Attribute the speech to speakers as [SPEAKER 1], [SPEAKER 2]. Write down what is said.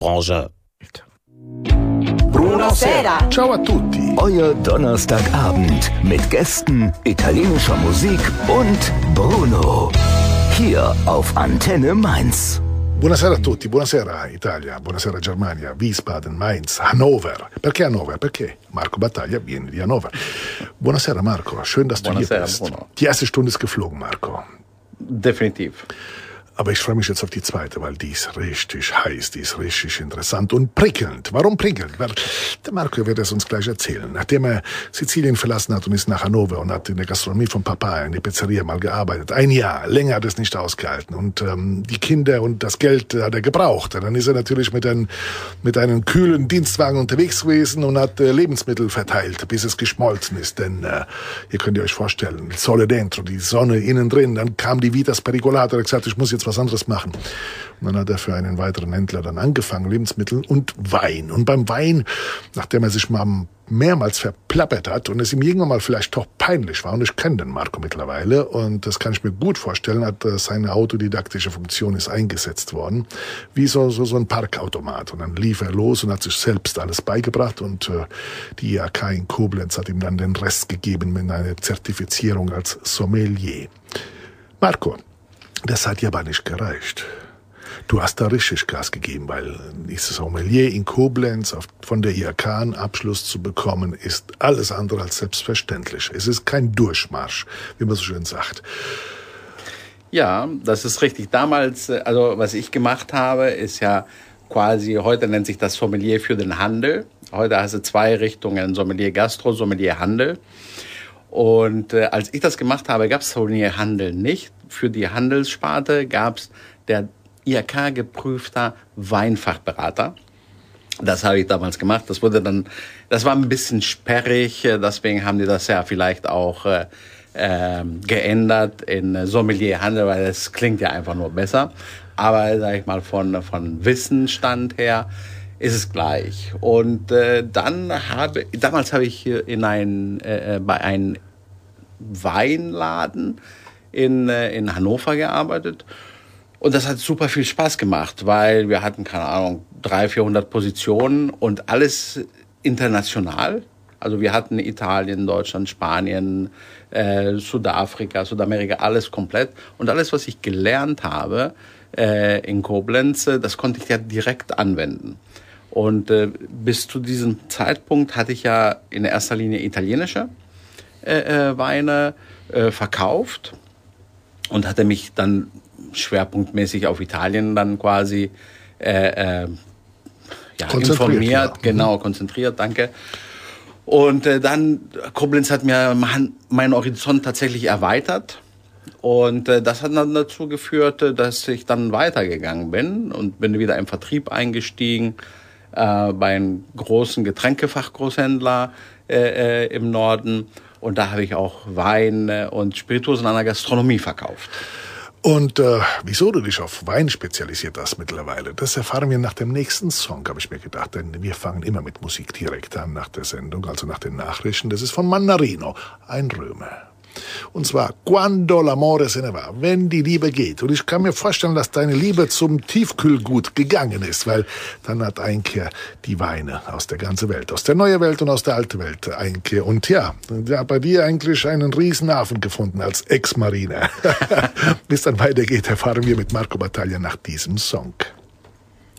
[SPEAKER 1] Branche.
[SPEAKER 2] Buonasera.
[SPEAKER 3] Ciao a tutti.
[SPEAKER 4] Euer Donnerstagabend mit Gästen, italienischer Musik und Bruno. Hier auf Antenne Mainz.
[SPEAKER 3] Buonasera a tutti, buonasera Italia, buonasera Germania, Wiesbaden, Mainz, Hannover. Perché Hannover? Perché Marco Battaglia viene di Hannover. Buonasera Marco, schön, dass du hier bist. Bruno. Die erste Stunde ist geflogen, Marco.
[SPEAKER 5] Definitiv.
[SPEAKER 3] Aber ich freue mich jetzt auf die zweite, weil die ist richtig heiß, die ist richtig interessant und prickelnd. Warum prickelnd? Weil der Marco wird es uns gleich erzählen. Nachdem er Sizilien verlassen hat und ist nach Hannover und hat in der Gastronomie von Papa in der Pizzeria mal gearbeitet. Ein Jahr, länger hat er es nicht ausgehalten. Und die Kinder und das Geld hat er gebraucht. Und dann ist er natürlich mit einem kühlen Dienstwagen unterwegs gewesen und hat Lebensmittel verteilt, bis es geschmolzen ist. Denn ihr könnt euch vorstellen, Sole dentro, die Sonne innen drin. Dann kam die Vitas Pericolata und hat gesagt, ich muss jetzt was anderes machen. Und dann hat er für einen weiteren Händler dann angefangen, Lebensmittel und Wein. Und beim Wein, nachdem er sich mal mehrmals verplappert hat und es ihm irgendwann mal vielleicht doch peinlich war, und ich kenne den Marco mittlerweile, und das kann ich mir gut vorstellen, hat seine autodidaktische Funktion ist eingesetzt worden, wie so ein Parkautomat. Und dann lief er los und hat sich selbst alles beigebracht, und die IHK in Koblenz hat ihm dann den Rest gegeben mit einer Zertifizierung als Sommelier. Marco, das hat ja aber nicht gereicht. Du hast da richtig Gas gegeben, weil dieses Sommelier in Koblenz von der IHK einen Abschluss zu bekommen, ist alles andere als selbstverständlich. Es ist kein Durchmarsch, wie man so schön sagt.
[SPEAKER 5] Ja, das ist richtig. Damals, also was ich gemacht habe, ist ja quasi, heute nennt sich das Sommelier für den Handel. Heute hast du zwei Richtungen, Sommelier Gastro, Sommelier Handel. Und als ich das gemacht habe, gab es Sommelier Handel nicht. Für die Handelssparte gab es der IHK-geprüfter Weinfachberater. Das habe ich damals gemacht. Das war ein bisschen sperrig, deswegen haben die das ja vielleicht auch geändert in Sommelier-Handel, weil das klingt ja einfach nur besser. Aber sag ich mal von Wissensstand her ist es gleich. Und damals habe ich bei einem Weinladen in Hannover gearbeitet. Und das hat super viel Spaß gemacht, weil wir hatten, keine Ahnung, 300-400 Positionen und alles international. Also wir hatten Italien, Deutschland, Spanien, Südamerika, alles komplett. Und alles, was ich gelernt habe in Koblenz, das konnte ich ja direkt anwenden. Und bis zu diesem Zeitpunkt hatte ich ja in erster Linie italienische Weine verkauft und hatte mich dann schwerpunktmäßig auf Italien dann quasi informiert, genau, konzentriert, danke. Und dann, Koblenz hat mir meinen Horizont tatsächlich erweitert. Und das hat dann dazu geführt, dass ich dann weitergegangen bin und bin wieder im Vertrieb eingestiegen bei einem großen Getränkefachgroßhändler im Norden. Und da habe ich auch Wein und Spirituosen an der Gastronomie verkauft.
[SPEAKER 3] Und wieso du dich auf Wein spezialisiert hast mittlerweile, das erfahren wir nach dem nächsten Song, habe ich mir gedacht. Denn wir fangen immer mit Musik direkt an nach der Sendung, also nach den Nachrichten. Das ist von Mannarino, ein Römer. Und zwar Quando l'amore se ne va, wenn die Liebe geht. Und ich kann mir vorstellen, dass deine Liebe zum Tiefkühlgut gegangen ist, weil dann hat Einkehr die Weine aus der ganzen Welt, aus der neuen Welt und aus der alten Welt Einkehr. Und ja, bei dir eigentlich einen Riesenhafen gefunden als Ex-Marine. Bis dann weitergeht, erfahren wir mit Marco Battaglia nach diesem Song.